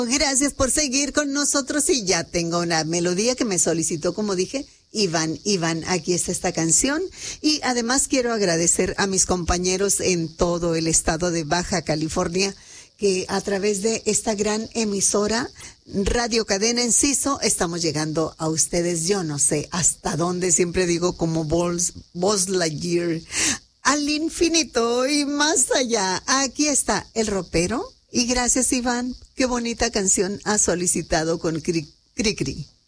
Gracias por seguir con nosotros y ya tengo una melodía que me solicitó, como dije, Iván, aquí está esta canción. Y además quiero agradecer a mis compañeros en todo el estado de Baja California que a través de esta gran emisora Radio Cadena Enciso estamos llegando a ustedes. Yo no sé hasta dónde, siempre digo como Buzz Lightyear, al infinito y más allá. Aquí está el ropero. Y gracias, Iván. Qué bonita canción has solicitado con Cri Cri.